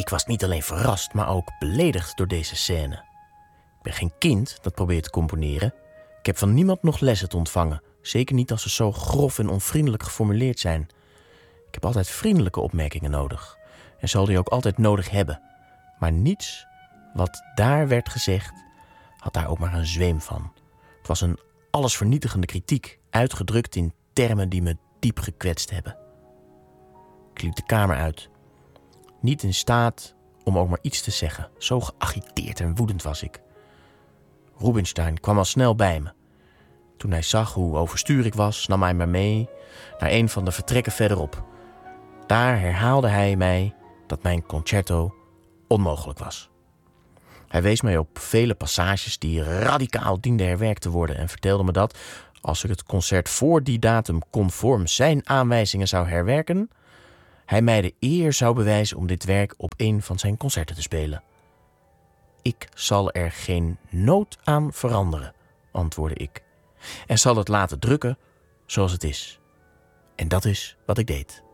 Ik was niet alleen verrast, maar ook beledigd door deze scène. Ik ben geen kind dat probeert te componeren. Ik heb van niemand nog lessen te ontvangen. Zeker niet als ze zo grof en onvriendelijk geformuleerd zijn. Ik heb altijd vriendelijke opmerkingen nodig. En zal die ook altijd nodig hebben. Maar niets wat daar werd gezegd, had daar ook maar een zweem van. Het was een allesvernietigende kritiek, uitgedrukt in termen die me diep gekwetst hebben. Ik liep de kamer uit. Niet in staat om ook maar iets te zeggen. Zo geagiteerd en woedend was ik. Rubinstein kwam al snel bij me. Toen hij zag hoe overstuur ik was, nam hij me mee naar een van de vertrekken verderop. Daar herhaalde hij mij dat mijn concerto onmogelijk was. Hij wees mij op vele passages die radicaal dienden herwerkt te worden en vertelde me dat, als ik het concert voor die datum conform zijn aanwijzingen zou herwerken, hij mij de eer zou bewijzen om dit werk op een van zijn concerten te spelen. Ik zal er geen noot aan veranderen, antwoordde ik, en zal het laten drukken zoals het is. En dat is wat ik deed.